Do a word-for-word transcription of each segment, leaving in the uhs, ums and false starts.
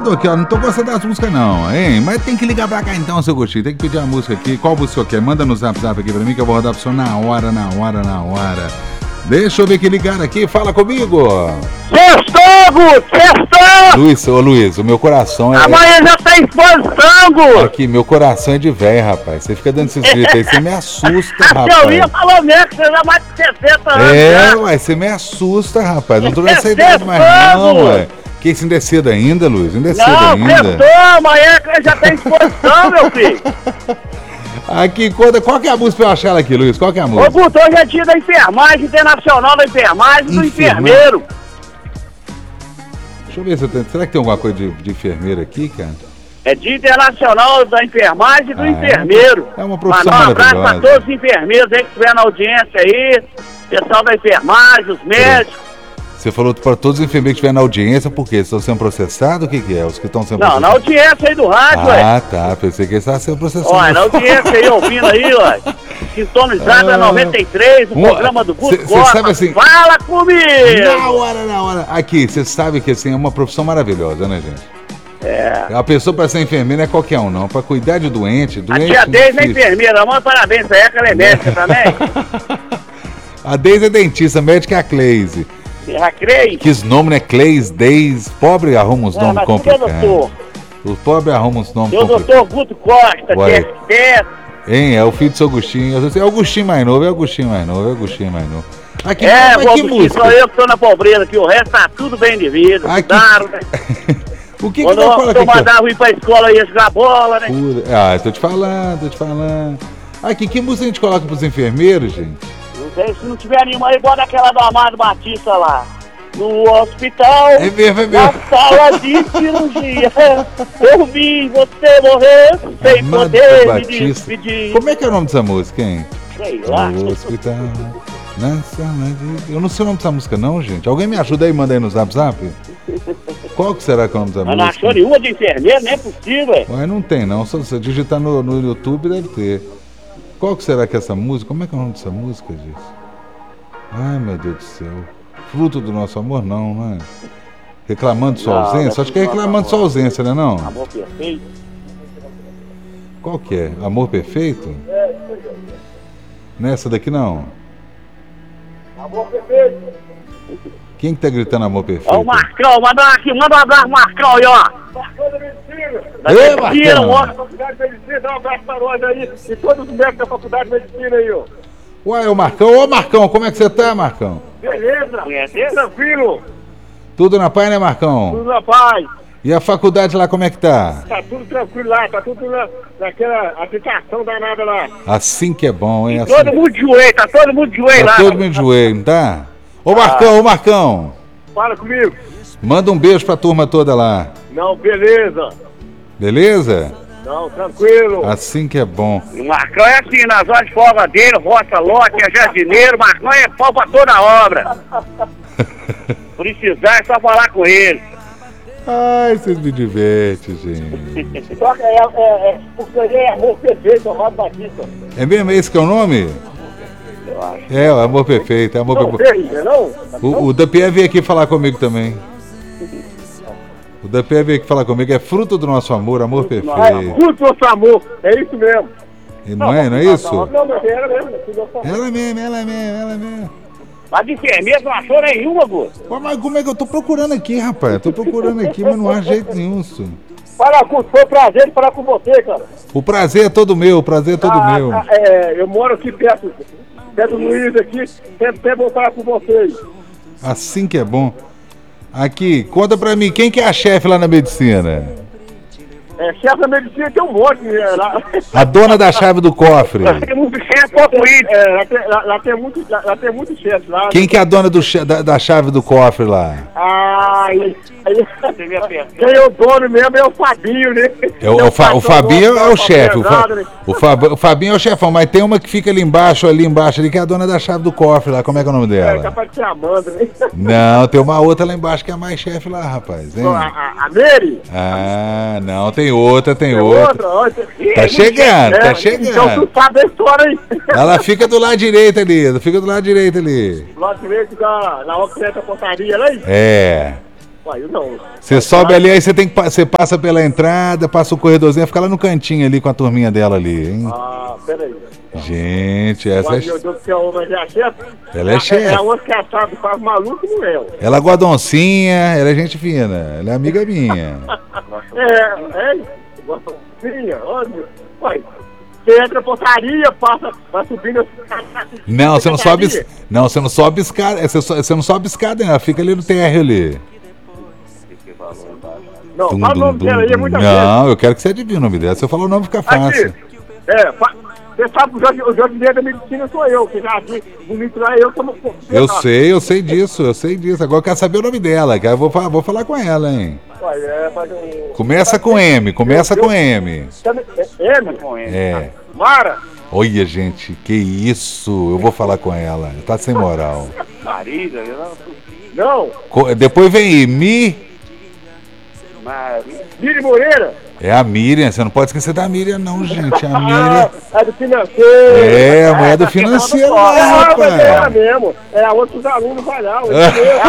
tô aqui, ó, não tô gostando das músicas não, hein? Mas tem que ligar pra cá então, seu Gostinho. Tem que pedir a música aqui. Qual música você quer? Manda no zap zap aqui pra mim que eu vou rodar pro senhor na hora, na hora, na hora. Deixa eu ver que ligar aqui, fala comigo. Sextou, Guto, sextou! Luiz, ô Luiz, o meu coração é... Amanhã já tá exposição, Guto! Aqui, meu coração é de velho, rapaz. Você fica dando esses gritos aí, você me assusta, A rapaz. Selminha falou mesmo que você já mais de sessenta anos. É, já. ué, você me assusta, rapaz. Não tô É nessa idade mais não, sextou, ué. Que isso, ainda é cedo ainda, Luiz? Ainda é cedo Não, ainda? sextou, amanhã já tem exposição, meu filho. Aqui, conta, qual que é a música pra eu achar ela aqui, Luiz? Qual que é a Ô, música? Guto, hoje é dia da enfermagem, internacional da enfermagem e do Enfermagem. enfermeiro. Deixa eu ver se eu tenho... Será que tem alguma coisa de, de enfermeira aqui, cara? É dia internacional da enfermagem e do Ah, é? enfermeiro. É uma profissão Mandar um abraço pra maravilhosa. todos os enfermeiros aí que estiver na audiência aí, pessoal da enfermagem, os médicos. Você falou para todos os enfermeiros que estiverem na audiência, por quê? Estão sendo processados? O que que é? Os que estão sendo Não, na processados? audiência aí do rádio, ué. Ah, tá. Pensei que eles estavam sendo processados. Olha, na audiência aí, ouvindo aí, ué. Sintonizado é Ah. noventa e três, o Uma- programa do Guto cê- cê Costa. sabe assim- Fala comigo! Na hora, na hora. Aqui, você sabe que assim, é uma profissão maravilhosa, né, gente? É. A pessoa para ser enfermeira não é qualquer um, não. Para cuidar de doente, A doente. tia Deise é difícil. enfermeira, manda parabéns pra ela, que ela é médica também. A Deise é dentista, médica é a Cleise. Você já crê? Que os nomes, né? Cleise, Deise. Pobre arruma uns É, nomes mas tudo é complicados. doutor. Os pobres arrumam uns nomes Seu complicados. doutor Guto Costa, que Ué. é arquiteto. Hein? É o filho do seu Agostinho. É o Agostinho mais novo, é o Agostinho mais novo, é o Agostinho mais novo. Aqui, É, mas vou que sou música? eu que tô na pobreza aqui, o resto tá tudo bem de vida. Aqui- Claro, né? O que que Quando vai eu, falar eu aqui? mandava ir pra escola ia jogar bola, né? Pura- Ah, tô te falando, tô te falando. Aqui, que música a gente coloca pros enfermeiros, gente? Não sei, se não tiver nenhuma aí, bota aquela do Amado Batista lá. No hospital, É mesmo, é na mesmo. sala de cirurgia, eu vi você morrer sem Amado poder Batista. me despedir. Como é que é o nome dessa música, hein? Sei lá. No hospital, na sala de... Eu não sei o nome dessa música não, gente. Alguém me ajuda aí, manda aí no zap zap. Qual que será que é o nome dessa Mas não música? achou nenhuma de enfermeiro, não é possível. ué. Mas não tem não, só você digitar no, no YouTube deve ter. Qual que será que é essa música? Como é que é o nome dessa música, gente? Ai, meu Deus do céu. Fruto do nosso amor, não, não é? Reclamando sua Não, ausência? não é Acho que é Fruto do reclamando Nosso sua ausência, né não? Amor perfeito. Qual que é? Amor perfeito? Nessa daqui não. Amor perfeito. Quem que tá gritando amor perfeito? Ó o Marcão, manda aqui, manda um abraço pro Marcão aí, ó. Marcão da Medicina! Da Ei, medicina, Marcão. ó. Faculdade de Medicina, dá um abraço pra nós aí e todos os médicos da Faculdade de Medicina aí, ó. Uai, ô Marcão, ô Marcão, como é que você tá, Marcão? Beleza? Conhece ele? Tranquilo? Tudo na paz, né, Marcão? Tudo na paz? E a faculdade lá, como é que tá? Tá tudo tranquilo lá, tá tudo na, naquela aplicação danada lá. Assim que é bom, hein? Assim... Todo mundo de joelho, tá todo mundo de joelho Tá lá. todo mundo de joelho, não tá? Ô Marcão, ô Marcão, Fala comigo. manda um beijo pra turma toda lá, Não, beleza. beleza? Não, tranquilo. Assim que é bom. O Marcão é assim, nas horas de folga dele, roça lote, é jardineiro, Marcão é pau pra toda a obra. Precisar é só falar com ele. Ai, vocês me divertem, gente. Só que é, é, é porque ele é amor perfeito, Amado Batista. É mesmo esse que é o nome? É, o Amor Perfeito, é Amor Não Perfeito. sei, não? O, o Dapié veio aqui falar comigo também. O Dapié veio aqui falar comigo, é fruto do nosso amor, amor Ah, perfeito. curto nosso amor, é isso mesmo. E não é, não é isso? Não, não, mas era mesmo. tudo nosso amor. Ela mesmo, ela mesmo, ela mesmo. Mas de enfermeiro não achou nenhuma, Guto. Pô, mas como é que eu tô procurando aqui, rapaz? Eu tô procurando aqui, mas não há jeito nenhum, senhor. Fala, Curto, foi um prazer de falar com você, cara. O prazer é todo meu, o prazer é todo Ah, meu. ah, é, eu moro aqui perto, perto do Luiz aqui, sempre sempre vou falar com vocês. Assim que é bom. Aqui, conta pra mim, quem que é a chefe lá na medicina? É, chefe da medicina tem um monte, né, lá, A dona da chave do cofre. Tem muito chefe pra política. é, lá, tem, lá, lá tem muito, lá, lá tem muito chefe lá. Quem que é a dona do cha- da, da chave do cofre lá? Ah, aí, aí, Você vê a peça. quem é o dono mesmo é o Fabinho, né? É o, o, Fa- o Fabinho é o chefe. O, Fa- pesado, né? o, Fab- o Fabinho é o chefão, mas tem uma que fica ali embaixo, ali embaixo, ali, que é a dona da chave do cofre lá. Como é que é o nome É, dela? capaz de ser a Amanda, né? Não, tem uma outra lá embaixo que é a mais chefe lá, rapaz. Hein? A, a, a Mary? Ah, não, tem outra, tem É outra. outra? outra. Tá chegando, É, tá então chegando. tu sabe a história aí. Ela fica do lado direito ali, ela fica do lado direito ali. Lá direito da, na Ocreta Portaria, né? É. Uai, eu não. Você sobe ali, aí você tem que pa- você passa pela entrada, passa o corredorzinho, fica lá no cantinho ali com a turminha dela ali, hein? Ah, peraí. Gente, essa Mas, meu é. Deus do céu, mas é a chefe? Ela é É chefe. a outra que é assado, faz maluco, não é? Ela gosta de oncinha, ela é gente fina, ela é amiga minha. É, é. Sim, olha. Uai, você entra portaria, passa, vai subindo. Não, você não sobe. es- Não, você não sobe escada. Você, so- você não sobe escada, não. Ela fica ali no térreo ali. Não, Dum, fala o dum, nome dum, dela aí, é dum. muita gente. Não, eu quero que você adivinhe o nome dela. Se eu falar o nome, fica fácil. Aqui, é, fa- você sabe que o jardim- o jardineiro da medicina sou eu, que já vi bonito lá, eu tomo. Eu sei, eu sei disso, eu sei disso. Agora eu quero saber o nome dela, que aí eu vou, fa- vou falar com ela, hein? Uai, é, mas eu- Começa com M, começa com M. É, M? É. Mara? Olha, gente, que isso. Eu vou falar com ela. Tá sem moral. Marisa, Não. Co- Depois vem Mi. Marisa. Miri Moreira? É a Miriam. Você não pode esquecer da Miriam, não, gente. A Miriam. Ah, é do financeiro. É, a mulher do financeiro, lá, É, mas é ela rapaz. mesmo. É a outra que os alunos vai lá. o É. dinheiro.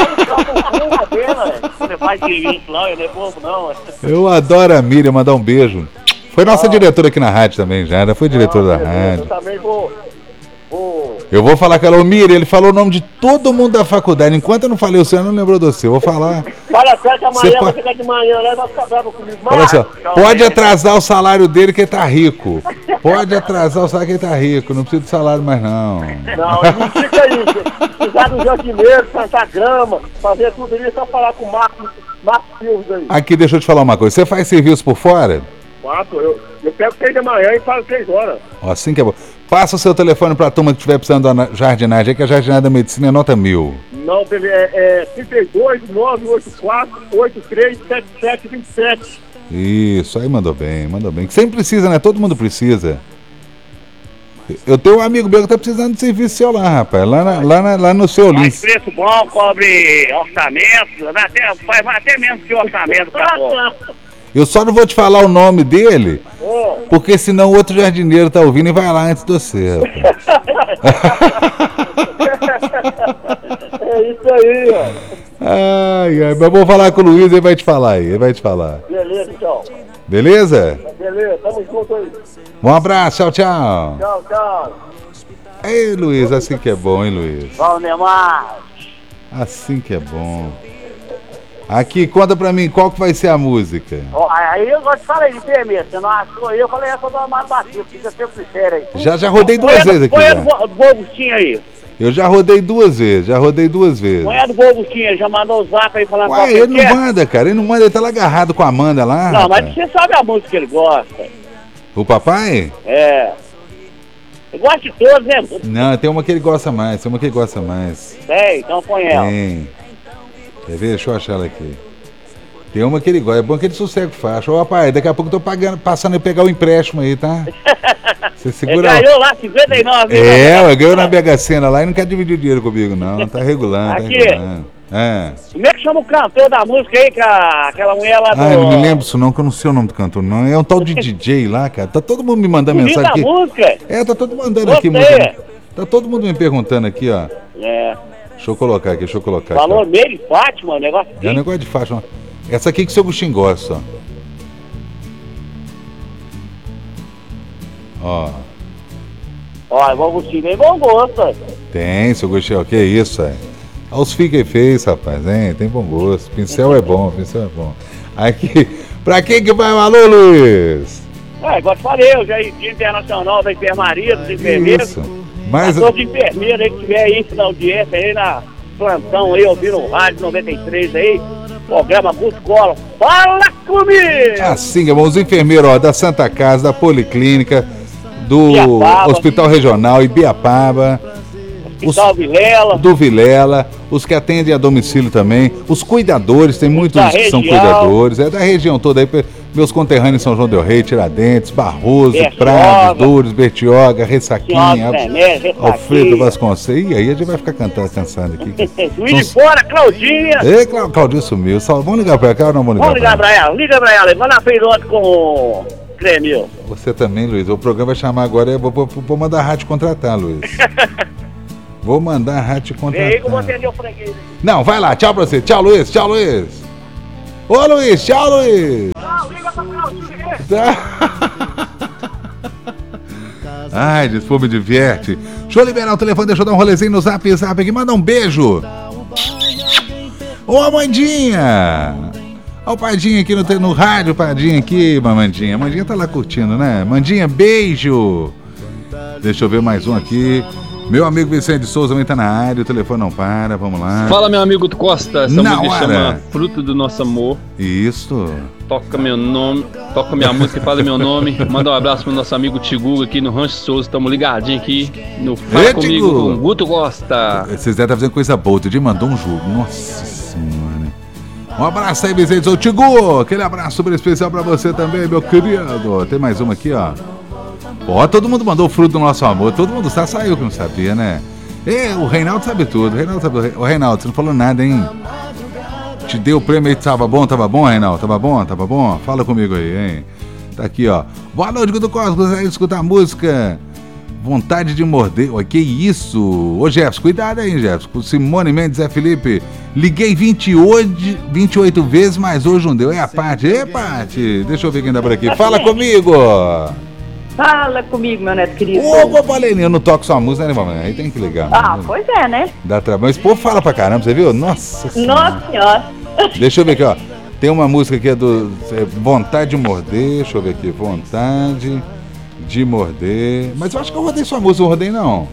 Você faz serviço lá, eu não é bobo, não. Eu adoro a Miriam, mandar um beijo. Foi nossa diretora aqui na rádio também, já. Ela foi diretora da Eu rádio. também vou. vou... Eu vou falar com ela, ô Miriam, ele falou o nome de todo mundo da faculdade. Enquanto eu não falei o seu, eu não lembrou do seu. Eu vou falar. Fala sério que amanhã Você eu vou pode- chegar de manhã lá e vai ficar bravo comigo. Olha só, Mas, pode atrasar o salário dele que ele tá rico. Pode atrasar o salário que ele tá rico. Não precisa de salário mais, não. não, não fica aí. Se precisar do jardineiro, plantar grama, fazer tudo isso, é só falar com o Marcos, Marcos Silva aí. Aqui, deixa eu te falar uma coisa. Você faz serviço por fora? Quatro, eu, eu pego três da manhã e falo três horas. Ó, assim que é bom. Passa o seu telefone pra turma que estiver precisando da jardinagem, aí que a jardinagem da medicina é nota mil. Não, teve, é, é trinta e dois, nove oito quatro, oito três, sete sete, vinte e sete. Isso, aí mandou bem, mandou bem. Que sempre precisa, né? Todo mundo precisa. Eu tenho um amigo meu que tá precisando de serviço seu lá, rapaz. Lá, na- lá, na- lá no seu Faz Lins. preço bom, cobre orçamento, dá até, faz até menos que orçamento pra fora. Eu só não vou te falar o nome dele, É. porque senão o outro jardineiro tá ouvindo e vai lá antes de você, rapaz. É isso aí, ó. Ai, ai, mas vou falar com o Luiz, ele vai te falar aí, ele vai te falar. Beleza, então. Beleza? Beleza, tamo junto aí. Um abraço, tchau, tchau. Tchau, tchau. Ei, Luiz, assim que é bom, hein, Luiz? Vamos, Neymar. Assim que é bom. Aqui, conta pra mim, qual que vai ser a música? Ó, aí eu gosto de falar de enfermeiro, você não achou? Eu falei essa do Amado Batista, fica sempre sério aí. Já, já rodei duas Põe a- vezes aqui, Põe a já. do Bo- do Bogustinho aí. Eu já rodei duas vezes, já rodei duas vezes. Põe a do Bogustinho aí, já mandou o zap aí falando qual Ué, que ele é. não manda, cara, ele não manda, ele tá lá agarrado com a Amanda lá. Não, mas rapaz. você sabe a música que ele gosta. O papai? É. Eu gosto de todos, né? Não, tem uma que ele gosta mais, tem uma que ele gosta mais. Tem, então põe ela. Tem. Quer ver? Deixa eu achar ela aqui. Tem uma que ele gosta, é bom que ele sossego faixa. Ô, rapaz, daqui a pouco eu tô pagando, passando a pegar o empréstimo aí, tá? Você Ele segura. ganhou lá cinquenta e nove. É, eu ganhou na Mega Sena lá e não quer dividir o dinheiro comigo, não. Tá regulando, tá Aqui. regulando. É. Como é que chama o cantor da música aí, que a- aquela mulher lá do... Ah, eu não me lembro disso não, que eu não sei o nome do cantor, não. É um tal de D J lá, cara. Tá todo mundo me mandando Bonita mensagem a aqui. música. É, tá todo mundo mandando aqui. Gostei. Mandando. Tá todo mundo me perguntando aqui, ó. É. Deixa eu colocar aqui, deixa eu colocar Valor aqui. meio de Fátima, o negócio ó. É um assim. negócio de faixa. ó. Essa aqui que o seu Agostinho gosta, ó. Ó, Ó, eu vou vestir bem bom gosto. tem, seu Agostinho, o que é isso, é? Olha os fica e fez, rapaz, hein? Tem bom gosto. Pincel é bom, pincel é bom. Aqui, pra quem que vai o alô, Luiz? É, igual eu te falei, eu já Dia Internacional da Enfermaria, dos enfermeiros. Isso. Mas, Todos os enfermeiros aí que tiver aí na audiência aí na plantão aí, ouvindo o rádio noventa e três aí, programa Buscola. Fala comigo! assim, é bom, os enfermeiros, ó, da Santa Casa, da Policlínica, do Ibiapaba. Hospital Regional Ibiapaba, Hospital Vilela, do Vilela, os que atendem a domicílio também, os cuidadores, tem muitos Da que são região. cuidadores, é da região toda aí, pe- meus conterrâneos São João del Rei, Tiradentes, Barroso, Bertioga. Prados, Dores, Bertioga, Ressaquinha, Senhora Tremé, Alfredo Vasconcelos, e aí a gente vai ficar cantando, cansando aqui. Juiz de Fora, Claudinha. Ei, Clau- Claudio sumiu, só, vamos ligar pra cá ou não vamos ligar, Vamos ligar pra pra ela, liga pra ela, vai na feira ontem com o Cremil. Você também, Luiz, o programa vai chamar agora, eu vou, vou, vou mandar a rádio contratar, Luiz. Vou mandar a rádio Vem aí que eu vou contratar. atender o freguês. Não, vai lá, tchau pra você. Tchau, Luiz, tchau, Luiz. Ô, Luiz, tchau, Luiz. Não, liga pra Claudinha. Tá. Ai, diz, pô, me diverte. Deixa eu liberar o telefone, deixa eu dar um rolezinho no zap, zap aqui. Manda um beijo. Ô, Amandinha. Ó o Padinha aqui no, no rádio, Padinha aqui, Mandinha. Mandinha tá lá curtindo, né? Mandinha, beijo. Deixa eu ver mais um aqui. Meu amigo Vicente Souza também tá na área, o telefone não para, vamos lá. Fala, meu amigo Costa, essa Na música hora. chama Fruto do Nosso Amor. Isso. Toca meu nome, toca minha música e fala meu nome. Manda um abraço pro nosso amigo Tigu aqui no Rancho Souza, tamo ligadinho aqui no Fala Ei, Comigo Tigu. com Guto Costa. Vocês devem estar fazendo coisa boa, o Didi mandou um jogo. Nossa senhora. Um abraço aí, Vicente Souza. Tigu, aquele abraço super especial pra você também, meu querido. Tem mais uma aqui, ó. Ó, todo mundo mandou o fruto do nosso amor. Todo mundo só saiu que não sabia, né? E, o Reinaldo sabe tudo. O Reinaldo sabe tudo. Ô, Reinaldo, você não falou nada, hein? Te deu o prêmio aí, tava bom, tava bom, Reinaldo? Tava bom, tava bom? Fala comigo aí, hein? Tá aqui, ó. Boa noite, Guto Costa. Gostaria de escutar a música Vontade de Morder. Ô, que isso? Ô, Jefferson, cuidado aí, Jefferson. Com Simone Mendes, Zé Felipe. Liguei vinte e oito, vinte e oito vezes, mas hoje não deu. É a Paty. Ei, Paty. Deixa eu ver quem dá por aqui. Fala comigo. Fala comigo, meu neto querido. Ô, Vovaleninha, eu não toco sua música, né, mamãe? Aí tem que ligar. Ah, né? pois é, né? Dá trabalho. Mas, pô, fala pra caramba, você viu? Nossa Senhora. Nossa Senhora. Deixa eu ver aqui, ó. Tem uma música aqui é do é, Vontade de Morder. Deixa eu ver aqui. Vontade de Morder. Mas eu acho que eu rodei sua música, não rodei não.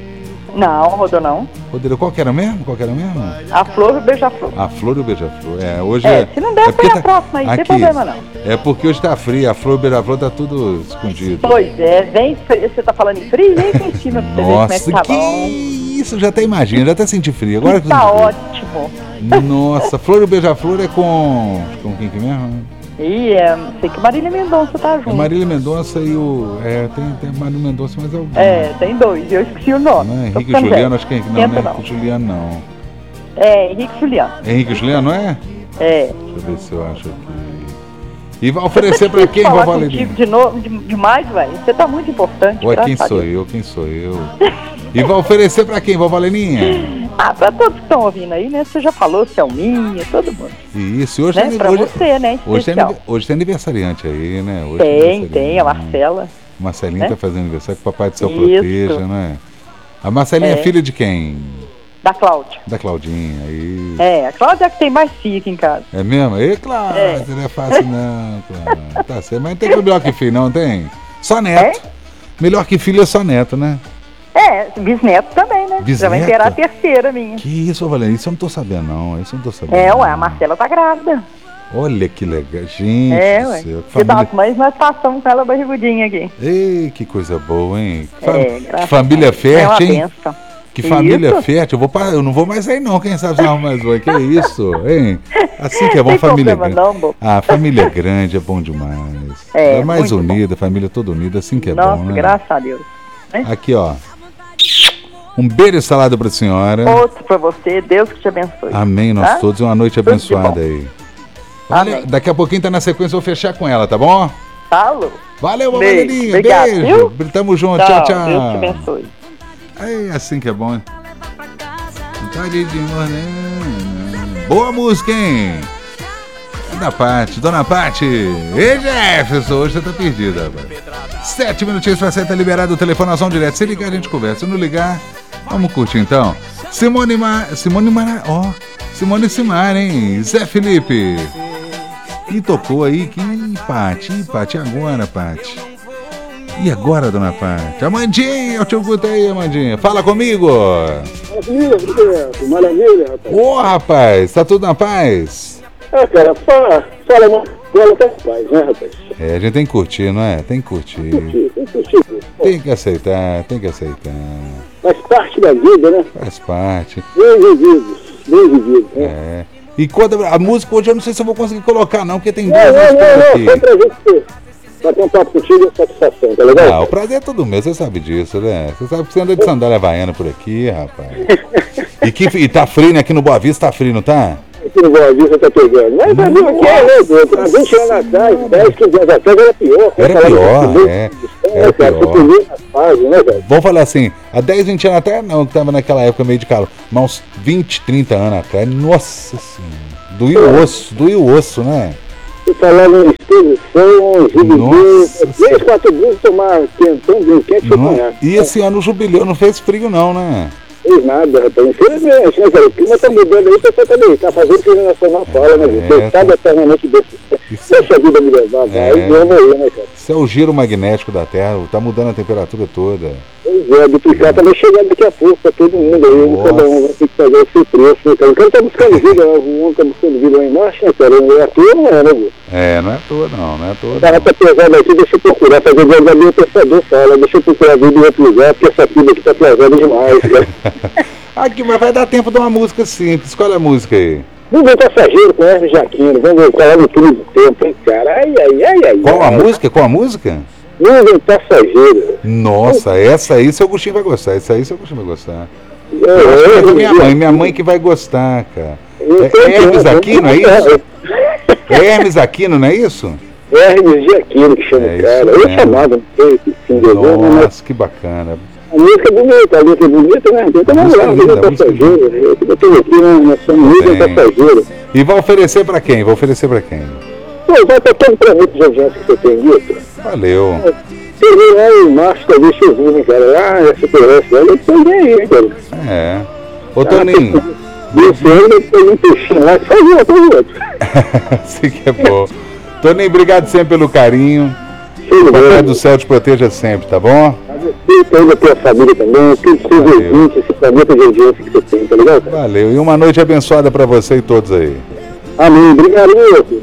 Não, rodou não. Rodei, qual que era mesmo? Qual que era mesmo? A flor e o beija-flor. A Flor e o Beija-Flor. É, hoje É, é. se não der, porque põe a próxima aí, não tem aqui, problema não. É porque hoje tá frio, a Flor e o Beija-Flor tá tudo escondido. Pois é, vem frio. Você tá falando em frio? Vem aqui em cima pra você ver como é que Nossa, tá que bom. isso, já até imagina, já até senti frio. Agora que eu Tá senti frio. ótimo. Nossa, Flor e o Beija-Flor é com. Com quem que mesmo? E é, sei que Marília Mendonça tá É junto. Marília Mendonça e o. É, tem, tem Marília Mendonça, mas é o. É, tem dois, eu esqueci o nome. Não é Tô Henrique e ficando Juliano, velho. acho que é. Não, Esquenta, não é não. Henrique e Juliano, não. É, Henrique e Juliano. É Henrique e Juliano, não é? É. Deixa eu ver se eu acho aqui. E vai oferecer pra quem, falar vovó Leninha? contigo de novo, de, demais, velho. Você tá muito importante. Ué, graças quem a sou Deus. eu? Quem sou eu? E vai oferecer pra quem, vovó Leninha? Ah, pra todos que estão ouvindo aí, né? Você já falou, Selminha, todo mundo. Isso, e hoje Né? tem Pra hoje, você, né? hoje, tem, Especial. hoje tem aniversariante aí, né? Hoje Tem, aniversariante. tem, a Marcela. Marcelinha né? tá fazendo aniversário, que o Papai do Céu Isso. proteja, né? A Marcelinha é É. filha de quem? Da Cláudia. Da Claudinha, aí. É, a Cláudia é que tem mais filho aqui em casa. É mesmo? E Cláudia, É. não é fácil não, Cláudia. Tá certo, mas não tem melhor que filho, não tem? Só neto. Melhor que filho é só neto, né? É, bisneto também, né? Já vai Bisneto? ter a terceira minha. Que isso, Valéria? Isso eu não tô sabendo, não. Isso eu não tô sabendo. É, ué, a Marcela tá grávida. Olha que legal. Gente, É, do ué. céu, que Que das família... mães nós passamos com ela barrigudinha aqui. Ei, que coisa boa, hein? Que, fam- É, que graças família a Deus. É uma fértil, hein? benção. Que família Isso. fértil. Eu, vou pa- eu não vou mais aí, não. Quem sabe se arruma mais uma. Que isso, hein? Assim que é bom, Tem família problema grande. não, bo. Ah, família grande é bom demais. É, É mais muito unida, família toda unida, assim que é Nossa, bom, né? graças a Deus. Aqui, ó. Um beijo salado pra senhora. Outro pra você, Deus que te abençoe. Amém, nós Tá? todos. E uma noite Tudo de abençoada bom. aí. Olha, Amém. daqui a pouquinho tá na sequência, eu vou fechar com ela, tá bom? Falou. Valeu, Beijo. Valerinha. Obrigado, Beijo. viu? Tamo junto. Tchau, tchau. Deus te abençoe. Aí, assim que é bom. Vontade de morrer. Boa música, hein? Da Paty, Dona Paty. Ei, Jefferson, hoje você tá perdida, rapaz. Sete minutinhos pra sair, tá liberado o telefone, nós vamos direto. Se ligar, a gente conversa. Se não ligar, vamos curtir então. Simone Mar... Simone Mar... Ó, Simone Simar, hein? Zé Felipe. E tocou aí, que Paty, Ih, Paty, e agora, Paty? E agora, Dona Paty? Amandinha, o tio Guto aí, Amandinha. Fala comigo. Maravilha, Roberto. Maravilha, rapaz. Ô, rapaz, tá tudo na paz? Ah, cara, fala, fala, mano. Ela tá em paz, né, rapaz? É, a gente tem que curtir, não é? Tem que curtir. Tem que curtir. Tem que aceitar, tem que aceitar. Faz parte da vida, né? Faz parte. Bem vividos, bem vividos. Né? É. E quando a música hoje eu não sei se eu vou conseguir colocar, não, porque tem Não, duas não, músicas não, não. aqui. Só pra gente bater um papo contigo é satisfação, tá legal? Ah, o prazer é todo meu, você sabe disso, né? Você sabe que você anda de sandália havaiana por aqui, rapaz. E, que, e tá frio, né? Aqui no Boa Vista tá frio, não tá? que no Boa Vista tá pegando. Mas fazer o quê, né, doutor? Há vinte anos atrás, dez, quinze anos atrás era pior. Era pior, é. Era pior. Fase, né, velho? Vamos falar assim, há dez, vinte anos atrás não, que tava naquela época meio de calor. Mas uns vinte, trinta anos atrás, nossa senhora. Doía o osso, doía o osso, né? Você falava em exposição, jubileu, três, quatro dias tomar quentão, bem quente, foi apanhar. E esse ano o jubileu não fez frio não, né? Não fez nada, rapaz. Infelizmente, né, cara? O clima tá mudando aí, o pessoal tá meio, tá fazendo o que o Nacional fala, né, gente? É, Cada eternamente desse. Deixa a vida me levar, vai, e vamos aí, né, cara? Isso é o giro magnético da Terra, tá mudando a temperatura toda. Pois é, duplicar tá vai chegar daqui a pouco pra todo mundo aí, cada um vai ter que fazer o seu preço, né, cara? O cara tá buscando vida, o mundo tá buscando vida lá embaixo, né, cara? Não é à toa, não é, né, Gu? É, não é à toa não, não é à toa O cara tá pesado aqui, deixa eu procurar, fazer o verdadeiro pensador fala, deixa eu procurar vida em outro lugar, porque essa fila aqui tá pesada demais, cara. Aqui, mas vai dar tempo de uma música simples, qual é a música aí? Vamos ver Passageiro com Hermes Jaquino, vamos ver qual é o túnel do tempo, hein, cara? Ai, ai, ai, ai. Qual a ai. música? Qual a música? Nuvem Passageiro. Nossa, essa aí seu Agostinho vai gostar, essa aí seu Agostinho vai gostar. É, Eu acho que é da minha mãe, minha mãe que vai gostar, cara. É Hermes Aquino, é isso? É Hermes Aquino, não é isso? Hermes Jaquino que chama É o cara. isso Eu mesmo. chamava, não sei se se engajou, mas Nossa, que bacana. a música é bonita, a letra é bonita, né? Então vamos música lá, é linda, Nuvem a música é Passageiro. Eu tenho aqui, né? Nós somos Nuvem Bem. Passageiro. E vai oferecer pra quem? Vai oferecer pra quem? Pô, vai pra todo planeta de audiência que você tem, Guito. Valeu. Você vê lá em março, talvez chover, né, cara? Ah, essa conversa, olha, também aí, né, cara? É. Ô Toninho, Esse ano tem um peixinho lá, faz um, faz outro. assim que é bom. Toninho, obrigado sempre pelo carinho. Tudo O Papai bem? do Céu te proteja sempre, tá bom? Respeita aí a tua família também, todos os seus Valeu. ouvintes, esse planeta de audiência que você tem, tá ligado, cara? Valeu. E uma noite abençoada pra você e todos aí. Amém. Obrigado, meu.